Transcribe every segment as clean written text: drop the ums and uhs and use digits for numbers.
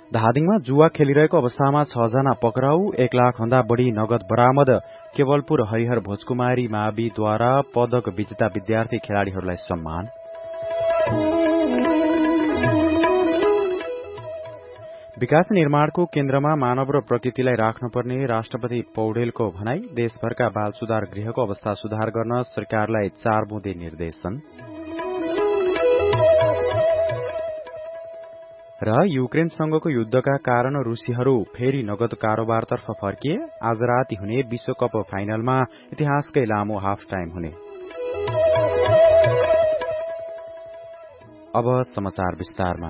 धादिङमा जुवा खेलिरहेको अवस्थामा 6 जना पक्राउ, 1 लाखभन्दा बढ़ी नगद बरामद। केवलपुर हरिहर भोजकुमारी माविद्वारा पदक विजेता विद्यार्थी खेलाड़ीहरूलाई सम्मान। विकास निर्माणको केन्द्रमा मानव र प्रकृतिलाई राख्नुपर्ने राष्ट्रपति पौडेलको भनाई। देशभरका बाल सुधार गृहको अवस्था सुधार गर्न सरकारलाई 4 बुँदे निर्देशन। र युक्रेनसँगको युद्धका कारण रूसीहरू फेरि नगद कारोबारतर्फ फर्किए। आज राति हुने विश्वकप फाइनलमा इतिहासकै लामो हाफ टाइम हुने। अब समाचार विस्तारमा।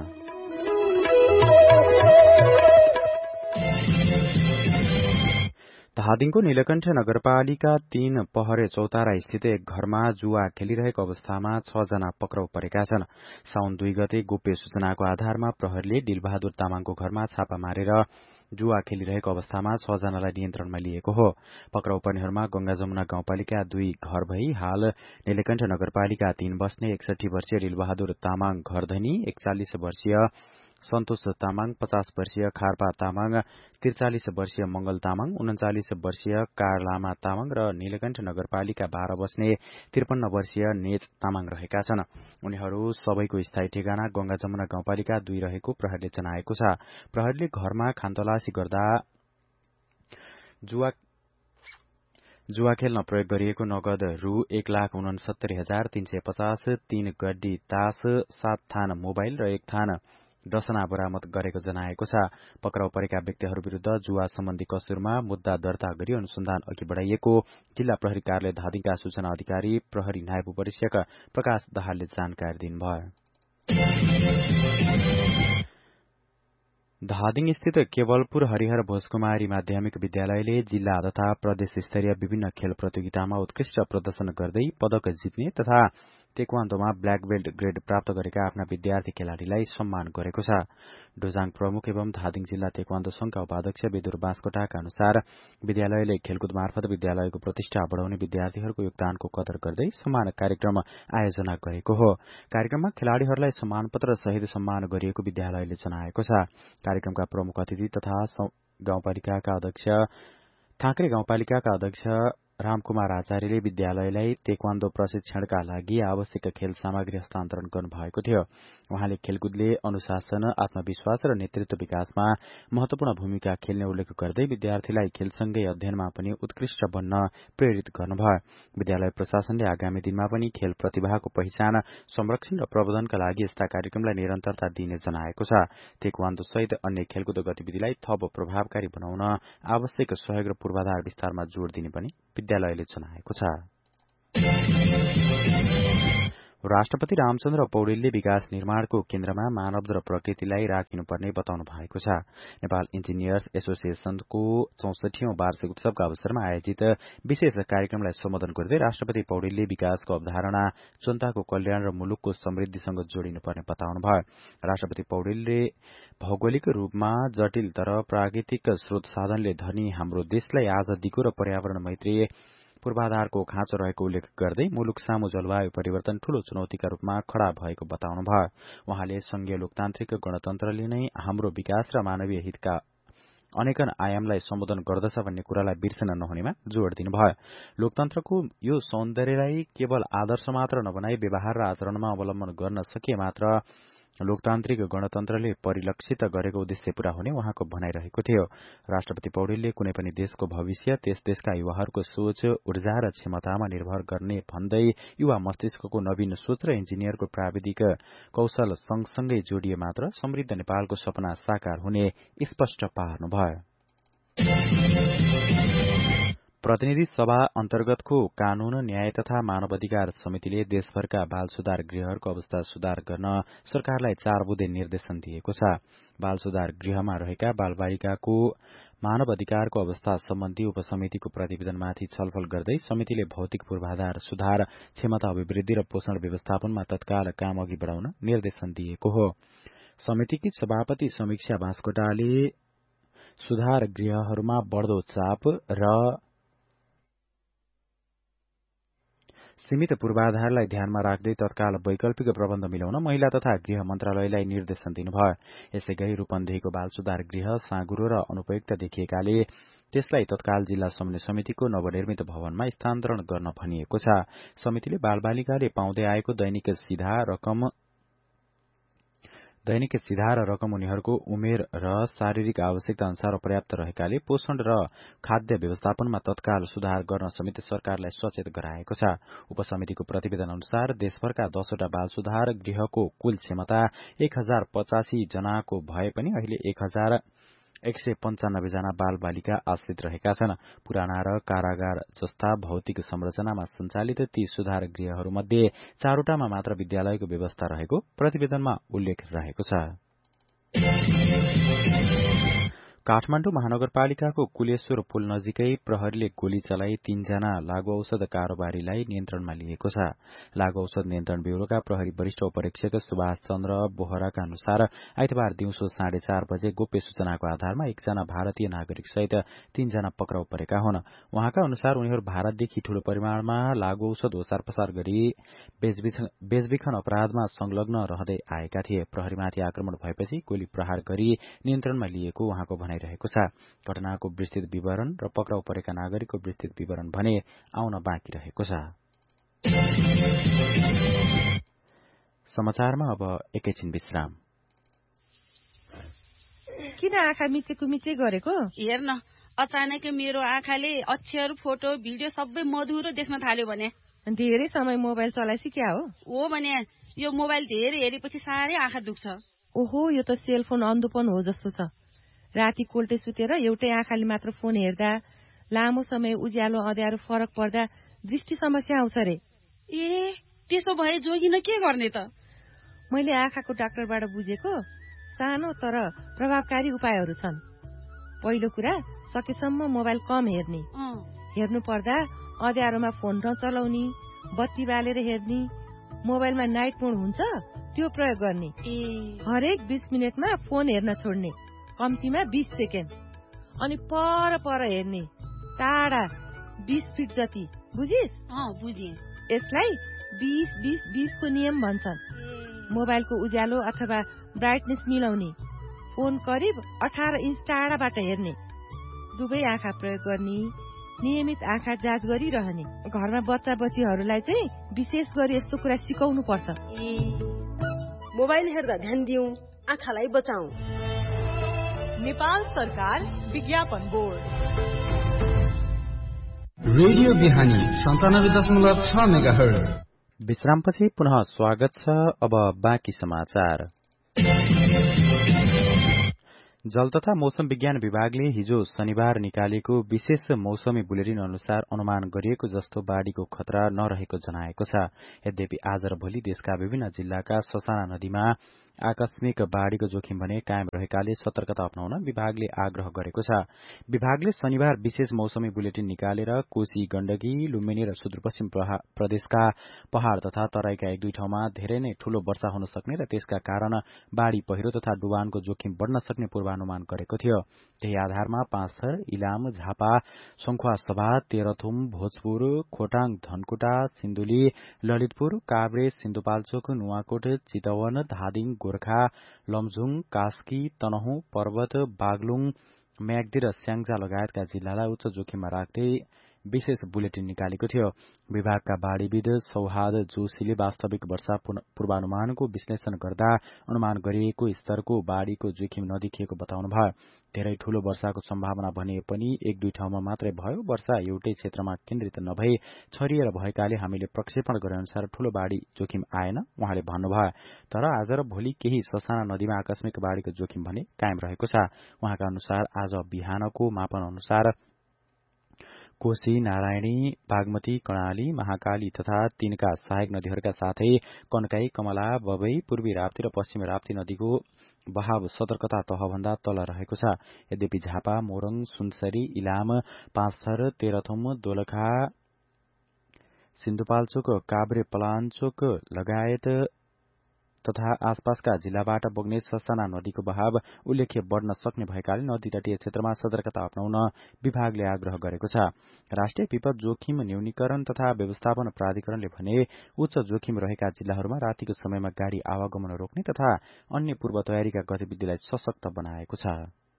धादिङको नीलकण्ठ नगरपालिका 3 पहरे चौतारा स्थित एक घरमा जुवा खेलिरहेको अवस्थामा 6 जना पक्राउ परेका छन्। साउन 2 गते गोप्य सूचनाको आधारमा प्रहरीले दिलबहादुर तामाङको घरमा छापा मारेर जुवा खेलिरहेको अवस्थामा 6 जनालाई नियन्त्रणमा लिएको हो। पक्राउ पर्नेहरूमा गंगा जमुना गाउँपालिका 2 घर भई हाल नीलकण्ठ नगरपालिका 3 बस्ने 61 वर्षीय दिलबहादुर तामाङ घरधनी, 41 वर्षीय सन्तोष तामाङ, 50 वर्षीय खारपा तामाङ, 43 वर्षीय मंगल तामाङ, 39 वर्षीय कारलामा तामाङ र नीलकण्ठ नगरपालिका 12 बस्ने 53 वर्षीय नेज तामाङ रहेका छन्। उनीहरू सबैको स्थायी ठेगाना गंगा जमुना गाउँपालिका 2 रहेको प्रहरीले जनाएको छ। प्रहरीले घरमा खानतलासी गर्दा जुवा खेल्न प्रयोग गरिएको नगद रु 1,69,350, 3 गड्डी तास, 7 थान मोबाइल र 1 थान डसना बरामद गरेको जनाएको छ। पक्राउ परेका व्यक्तिहरू विरूद्ध जुवा सम्बन्धी कसुरमा मुद्दा दर्ता गरी अनुसन्धान अघि बढ़ाइएको जिल्ला प्रहरी कार्यालय धादिङका सूचना अधिकारी प्रहरी नायब उपरीक्षक प्रकाश दाहालले जानकारी दिनुभयो। धादिङ स्थित केवलपुर हरिहर भोजकुमारी माध्यमिक विद्यालयले जिल्ला तथा प्रदेश स्तरीय विभिन्न खेल प्रतियोगितामा उत्कृष्ट प्रदर्शन गर्दै पदक जित्ने तथा तेक्वान्दोमा ब्ल्याक बेल्ट ग्रेड प्राप्त गरेका आफ्ना विद्यार्थी खेलाड़ीलाई सम्मान गरेको छ। डोजाङ प्रमुख एवं धादिङ जिल्ला तेक्वान्दो संघका उपाध्यक्ष बेदुर बास्कोटाका अनुसार विद्यालयले खेलकुद मार्फत विद्यालयको प्रतिष्ठा बढ़ाउने विद्यार्थीहरूको योगदानको कदर गर्दै सम्मान कार्यक्रम आयोजना गरेको हो। कार्यक्रममा खेलाड़ीहरूलाई सम्मान पत्र सहित सम्मान गरिएको विद्यालयले जनाएको छ। कार्यक्रमका प्रमुख अतिथि तथा थाँक्रे गाउँपालिकाका अध्यक्ष रामकुमार आचार्यले विद्यालयलाई तेक्वान्दो प्रशिक्षणका लागि आवश्यक खेल सामग्री हस्तान्तरण गर्नुभएको थियो। उहाँले खेलकुदले अनुशासन, आत्मविश्वास र नेतृत्व विकासमा महत्वपूर्ण भूमिका खेल्ने उल्लेख गर्दै विद्यार्थीलाई खेलसँगै अध्ययनमा पनि उत्कृष्ट बन्न प्रेरित गर्नुभयो। विद्यालय प्रशासनले आगामी दिनमा पनि खेल प्रतिभाको पहिचान, संरक्षण र प्रबन्धनका लागि यस्ता कार्यक्रमलाई निरन्तरता दिने जनाएको छ। तेक्वान्दो सहित अन्य खेलकुद गतिविधिलाई थप प्रभावकारी बनाउन आवश्यक सहयोग र पूर्वाधार विस्तारमा जोड़ दिने पनि विद्यालयले जनाएको छ। राष्ट्रपति रामचन्द्र पौडेलले विकास निर्माणको केन्द्रमा मानव र प्रकृतिलाई राखिनुपर्ने बताउनु भएको छ। नेपाल इन्जिनियर्स एसोसिएशनको 64औं वार्षिक उत्सवका अवसरमा आयोजित विशेष कार्यक्रमलाई सम्बोधन गर्दै राष्ट्रपति पौडेलले विकासको अवधारणा जनताको कल्याण र मुलुकको समृद्धिसँग जोडिनुपर्ने बताउनुभयो। राष्ट्रपति पौडेलले भौगोलिक रूपमा जटिल तर प्राकृतिक स्रोत साधनले धनी हाम्रो देशलाई आज दिगो र पर्यावरण मैत्री पूर्वाधारको खाँचो रहेको उल्लेख गर्दै मुलुक सामु जलवायु परिवर्तन ठूलो चुनौतीका रूपमा खड़ा भएको बताउनुभयो। उहाँले संघीय लोकतान्त्रिक गणतन्त्रले नै हाम्रो विकास र मानवीय हितका अनेकन आयामलाई सम्बोधन गर्दछ भन्ने कुरालाई बिर्सन नहुनेमा जोड़ दिनुभयो। लोकतन्त्रको यो सौन्दर्यलाई केवल आदर्श मात्र नबनाई व्यवहार र आचरणमा अवलम्बन गर्न सके मात्र लोकतान्त्रिक गणतन्त्रले परिलक्षित गरेको उद्देश्य पूरा हुने उहाँको भनाइरहेको थियो। राष्ट्रपति पौडेलले कुनै पनि देशको भविष्य त्यस देशका युवाहरूको सोच, ऊर्जा र क्षमतामा निर्भर गर्ने भन्दै युवा मस्तिष्कको नवीन सोच र इन्जिनियरको प्राविधिक कौशल सँगसँगै जोडिए मात्र समृद्ध नेपालको सपना साकार हुने स्पष्ट पार्नुभयो। प्रतिनिधि सभा अन्तर्गतको कानून, न्याय तथा मानवाधिकार समितिले देशभरका बाल सुधार गृहहरूको अवस्था सुधार गर्न सरकारलाई 4 बुँदे निर्देशन दिएको छ। बाल सुधार गृहमा रहेका बालबालिकाको मानव अधिकारको अवस्था सम्बन्धी उपसमितिको प्रतिवेदनमाथि छलफल गर्दै समितिले भौतिक पूर्वाधार सुधार, क्षमता अभिवृद्धि र पोषण व्यवस्थापनमा तत्काल काम अघि बढ़ाउन निर्देशन दिएको हो। समितिकी सभापति समीक्षा बास्कोटाले सुधार गृहहरूमा बढ़दो चाप र सीमित पूर्वाधारलाई ध्यानमा राख्दै तत्काल वैकल्पिक प्रबन्ध मिलाउन महिला तथा गृह मन्त्रालयलाई निर्देशन दिनुभयो। यसैगरी रूपन्देहीको बाल सुधार गृह साँगुरो र अनुपयुक्त देखिएकाले त्यसलाई तत्काल जिल्ला समन्वय समितिको नवनिर्मित भवनमा स्थानान्तरण गर्न भनिएको छ। समितिले बालबालिकाले पाउँदै आएको दैनिक सीधा र रकम उनीहरूको उमेर र शारीरिक आवश्यकता अनुसार पर्याप्त रहेकाले पोषण र खाद्य व्यवस्थापनमा तत्काल सुधार गर्न समेत सरकारलाई सचेत गराएको छ। उपसमितिको प्रतिवेदन अनुसार देशभरका 10वटा बाल सुधार गृहको कुल क्षमता 1085 जनाको भए पनि अहिले 1195 जना बाल बालिका आश्रित रहेका छन्। पुराना र कारागार जस्ता भौतिक संरचनामा सञ्चालित ती सुधार गृहहरूमध्ये 4वटामा मात्र विद्यालयको व्यवस्था रहेको प्रतिवेदनमा उल्लेख रहेको छ। काठमाण्डु महानगरपालिकाको कुलेश्वर पुल नजिकै प्रहरीले गोली चलाई 3 जना लागू औषध कारोबारीलाई नियन्त्रणमा लिएको छ। लागू औषध नियन्त्रण ब्यूरोका प्रहरी वरिष्ठ उपरीक्षक सुभाष चन्द्र बोहराका अनुसार आइतबार दिउँसो 4:30 बजे गोप्य सूचनाको आधारमा 1 जना भारतीय नागरिक सहित 3 जना पक्राउ परेका हुन्। उहाँका अनुसार उनीहरू भारतदेखि ठूलो परिमाणमा लागू औषध ओसार पसार गरी बेचबिखन अपराधमा संलग्न रहँदै आएका थिए। प्रहरीमाथि आक्रमण भएपछि गोली प्रहार गरी नियन्त्रणमा लिएको उहाँको रहेको छ। घटनाको विस्तृत विवरण र पक्राउ परेका नागरिकको विस्तृत विवरण भने आउन बाँकी रहेको छ। समाचारमा अब एकैछिन विश्राम। किन आँखा मिचेकुमिचे गरेको? हेर्न, अचानक मेरो आँखाले अक्षर, फोटो, भिडियो सबै मधुरो देख्न थाल्यो भने। धेरै समय मोबाइल चलाएपछि क्या हो भने यो मोबाइल धेरै हेरेपछि साह्रै आँखा दुख्छ। ओहो, यो त सेलफोन अन्धोपन हो जस्तो छ। राति कोल्टे सुतेर एउटै आँखाले मात्र फोन हेर्दा, लामो समय उज्यालो अँध्यारो फरक पर्दा दृष्टि समस्या आउँछ रे। त्यसो भए जोगिन के गर्ने त? मैले आँखाको डाक्टरबाट बुझेको सानो तर प्रभावकारी उपायहरू छन्। पहिलो कुरा, सकेसम्म मोबाइल कम हेर्ने। हेर्नु पर्दा अँध्यारोमा फोन नचलाउने, बत्ती बालेर हेर्ने, मोबाइलमा नाइट मोड हुन्छ त्यो प्रयोग गर्ने। हरेक 20 मिनटमा फोन हेर्न छोड्ने, कम्तीमा 20 सेकेन्ड। अनि पर हेर्ने, टाढा 20 फिट जति। बुझिस? बुझे। यसलाई 20-20-20 को नियम भन्छन्। मोबाइलको उज्यालो अथवा ब्राइटनेस मिलाउने, फोन करिब 18 इन्च टाढाबाट हेर्ने, दुवै आँखा प्रयोग गर्ने, नियमित आँखा जाँच गरिरहने। घरमा बच्चा बच्चीहरूलाई चाहिँ विशेष गरी यस्तो कुरा सिकाउनु पर्छ। मोबाइल हेर्दा ध्यान दिउँ, आँखालाई बचाऊ। नेपाल सरकार विज्ञापन बोर्ड। रेडियो बिहानी 97.6 मेगाहर्ज। विश्रामपछि पुनः स्वागत छ। अब बाँकी समाचार। जल तथा मौसम विज्ञान विभागले हिजो शनिबार निकालेको विशेष मौसमी बुलेटिन अनुसार अनुमान गरिएको जस्तो बाढ़ीको खतरा नरहेको जनाएको छ। यद्यपि आज र भोलि देशका विभिन्न जिल्लाका ससाना नदीमा आकस्मिक बाढ़ीको जोखिम भने कायम रहेकाले सतर्कता अपनाउन विभागले आग्रह गरेको छ। विभागले शनिबार विशेष मौसमी बुलेटिन निकालेर कोशी, गण्डकी, लुम्बिनी र सुदूरपश्चिम प्रदेशका पहाड़ तथा तराईका 1-2 ठाउँमा धेरै नै ठूलो वर्षा हुन सक्ने र त्यसका कारण बाढ़ी, पहिरो तथा डुबानको जोखिम बढ़न सक्ने पूर्वानुमान गरेको थियो। त्यही आधारमा पाँचथर, इलाम, झापा, सङ्खुवासभा, तेह्रथुम, भोजपुर, खोटाङ, धनकुटा, सिन्धुली, ललितपुर, काभ्रे, सिन्धुपाल्चोक, नुवाकोट, चितवन, धादिङ, गोर्खा, लमजुङ, कास्की, तनहुँ, पर्वत, बागलुङ, म्याग्दी र स्याङ्जा लगायतका जिल्लालाई उच्च जोखिममा राख्दै विशेष बुलेटिन निकालेको थियो। विभागका बाढ़ीविद सौहाद जोशीले वास्तविक वर्षा पूर्वानुमानको विश्लेषण गर्दा अनुमान गरिएको स्तरको बाढ़ीको जोखिम नदेखिएको बताउनुभयो। धेरै ठूलो वर्षाको सम्भावना भने पनि 1-2 ठाउँमा मात्रै भयो। वर्षा एउटै क्षेत्रमा केन्द्रित नभई छरिएर भएकाले हामीले प्रक्षेपण गरे अनुसार ठूलो बाढ़ी जोखिम आएन उहाँले भन्नुभयो। तर आज र भोलि केही ससाना नदीमा आकस्मिक बाढ़ीको जोखिम भने कायम रहेको छ। उहाँका अनुसार आज बिहानको मापन अनुसार कोशी, नारायणी, बागमती, कर्णाली, महाकाली तथा तीनका सहायक नदीहरूका साथै कनकाई, कमला, बबई, पूर्वी राप्ती र पश्चिमी राप्ती नदीको बहाव सतर्कता तहभन्दा तल रहेको छ। यद्यपि झापा, मोरङ, सुनसरी, इलाम, पाँचथर, तेह्रथुम, दोलखा, सिन्धुपाल्चोक, काभ्रे, पलाञ्चोक लगायत तथा आसपासका जिल्लाबाट बग्ने ससाना नदीको बहाव उल्लेख्य बढ़न सक्ने भएकाले नदी तटीय क्षेत्रमा सतर्कता अपनाउन विभागले आग्रह गरेको छ। राष्ट्रिय विपद जोखिम न्यूनीकरण तथा व्यवस्थापन प्राधिकरणले भने उच्च जोखिम रहेका जिल्लाहरूमा रातिको समयमा गाड़ी आवागमन रोक्ने तथा अन्य पूर्व तयारीका गतिविधिलाई सशक्त बनाएको छ।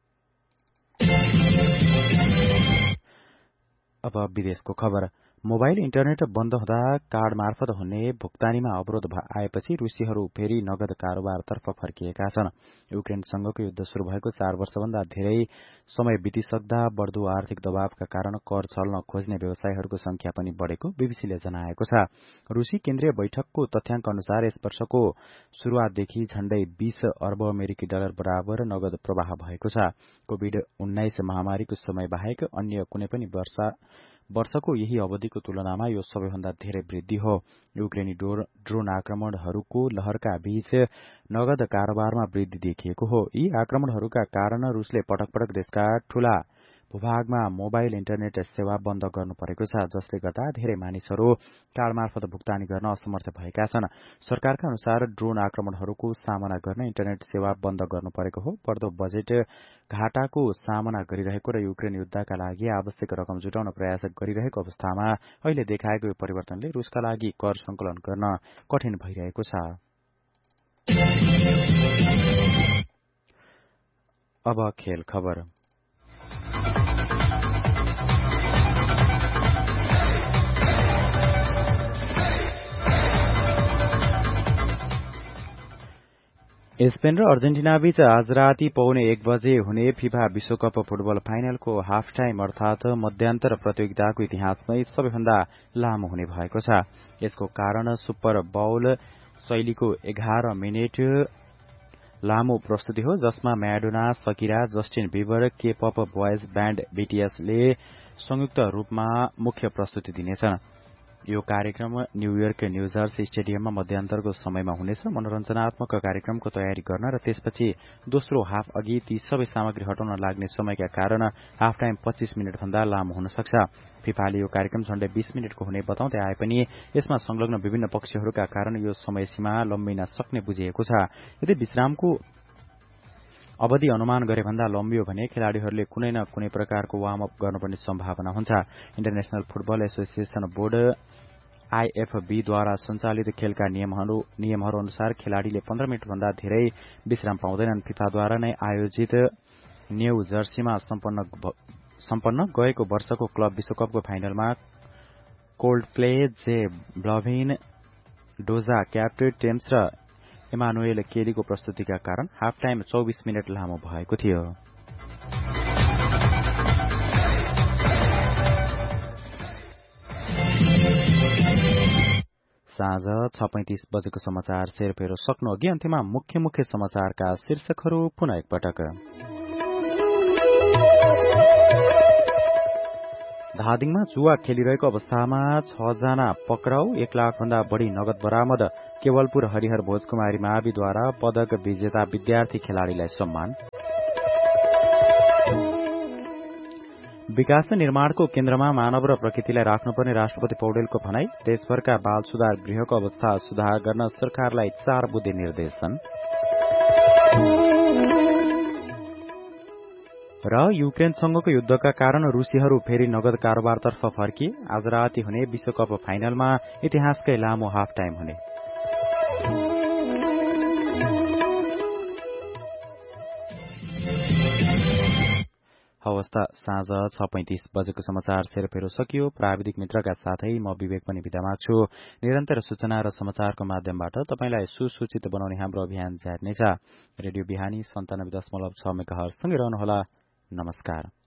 अब विदेशको खबर। मोबाइल इन्टरनेट बन्द हुँदा कार्ड मार्फत हुने भुक्तानीमा अवरोध आएपछि रूसीहरू फेरि नगद कारोबारतर्फ फर्किएका छन्। युक्रेनसँगको युद्ध शुरू भएको 4 वर्षभन्दा धेरै समय बितिसक्दा बढ़दो आर्थिक दबावका कारण कर छल्न खोज्ने व्यवसायीहरूको संख्या पनि बढ़ेको बीबीसीले जनाएको छ। रूसी केन्द्रीय बैठकको तथ्याङ्क अनुसार यस वर्षको शुरूआतदेखि झण्डै 20 अर्ब अमेरिकी डलर बराबर नगद प्रवाह भएको छ। कोभिड-19 महामारीको समय बाहेक अन्य कुनै पनि वर्षको यही अवधिको तुलनामा यो सबैभन्दा धेरै वृद्धि हो। युक्रेनी ड्रोन आक्रमणहरूको लहरका बीच नगद कारोबारमा वृद्धि देखिएको हो। यी आक्रमणहरूका कारण रूसले पटक पटक देशका ठूला भूभागमा मोबाइल इन्टरनेट सेवा बन्द गर्नु परेको छ, जसले गर्दा धेरै मानिसहरू कार्ड मार्फत भुक्तानी गर्न असमर्थ भएका छन्। सरकारका अनुसार ड्रोन आक्रमणहरूको सामना गर्न इन्टरनेट सेवा बन्द गर्नु परेको हो। बढ्दो बजेट घाटाको सामना गरिरहेको र युक्रेन युद्धका लागि आवश्यक रकम जुटाउन प्रयास गरिरहेको अवस्थामा अहिले देखाएको यो परिवर्तनले रूसका लागि कर संकलन गर्न कठिन भइरहेको छ। अब खेल खबर। स्पेन र अर्जेन्टिनाबीच आज राति 1:15 बजे हुने फिफा विश्वकप फुटबल फाइनलको हाफ टाइम अर्थात मध्यान्तर प्रतियोगिताको इतिहासमै सबैभन्दा लामो हुने भएको छ। यसको कारण सुपर बाउल शैलीको 11 मिनेट लामो प्रस्तुति हो, जसमा म्याडोना, Shakira, Justin Bieber, के-पप boys band बीटीएसले संयुक्त रूपमा मुख्य प्रस्तुति दिनेछन्। यो कार्यक्रम न्यूयोर्क न्यूजर्सी स्टेडियममा मध्यान्तरको समयमा हुनेछ। मनोरञ्जनात्मक कार्यक्रमको तयारी गर्न र त्यसपछि दोस्रो हाफ अघि ती सबै सामग्री हटाउन लाग्ने समयका कारण हाफ टाइम 25 मिनट भन्दा लामो हुन सक्छ। फिफाले यो कार्यक्रम झण्डै 20 मिनटको हुने बताउँदै आए पनि यसमा संलग्न विभिन्न पक्षहरूका कारण यो समयसीमा लम्बिन सक्ने बुझिएको छ। यदि विश्रामको अवधि अनुमान गरे भन्दा लम्बियो भने खेलाड़ीहरूले कुनै न कुनै प्रकारको वार्म अप गर्नुपर्ने सम्भावना हुन्छ। इन्टरनेशनल फुटबल एसोसिएशन बोर्ड आईएफबीद्वारा सञ्चालित खेलका नियमहरू अनुसार खेलाड़ीले 15 मिनट भन्दा धेरै विश्राम पाउँदैनन्। फिफाद्वारा नै आयोजित न्यू जर्सीमा सम्पन्न गएको वर्षको क्लब विश्वकपको फाइनलमा कोल्डप्ले, जे ब्लभिन, डोजा क्याट, टेम्स र इमानुएल केलीको प्रस्तुतिका कारण हाफ टाइम 24 मिनट लामो भएको थियो। साँझ 6:35 बजेको समाचार सेरफेरो सक्नु अघि अन्त्यमा मुख्य समाचारका शीर्षकहरू पुनः एकपटक। धादिङमा जुवा खेलिरहेको अवस्थामा 6 जना पक्राउ, 1 लाख भन्दा बढ़ी नगद बरामद। केवलपुर हरिहर भोजकुमारी माविद्वारा पदक विजेता विद्यार्थी खेलाड़ीलाई सम्मान। विकास र निर्माणको केन्द्रमा मानव र प्रकृतिलाई राख्नुपर्ने राष्ट्रपति पौडेलको भनाई। देशभरका बाल सुधार गृहको अवस्था सुधार गर्न सरकारलाई 4 बुँदे निर्देशन। र युक्रेनसँगको युद्धका कारण रूसीहरू फेरि नगद कारोबारतर्फ फर्किए। आज राति हुने विश्वकप फाइनलमा इतिहासकै लामो हाफ टाइम हुने। हवस् त, साँझ 6:35 बजेको समाचार सेरफेरो सकियो। प्राविधिक मित्रका साथै म विवेक पनि बिदा माग्छु। निरन्तर सूचना र समाचारको माध्यमबाट तपाईंलाई सुसूचित बनाउने हाम्रो अभियान जारी नै छ। रेडियो बिहानी 97.6 मेगाहर्ज सँगै रहनुहोला। नमस्कार।